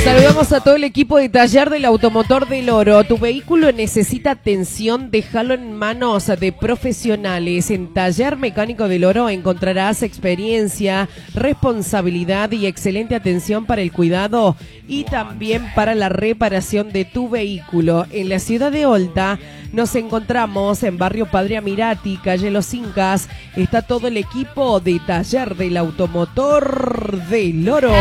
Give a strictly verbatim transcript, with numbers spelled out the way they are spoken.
Saludamos a todo el equipo de Taller del Automotor del Oro. Tu vehículo necesita atención, déjalo en manos de profesionales. En Taller Mecánico del Oro encontrarás experiencia, responsabilidad y excelente atención para el cuidado y también para la reparación de tu vehículo. En la ciudad de Olta nos encontramos en barrio Padre Amirati, calle Los Incas. Está todo el equipo de Taller del Automotor del Oro.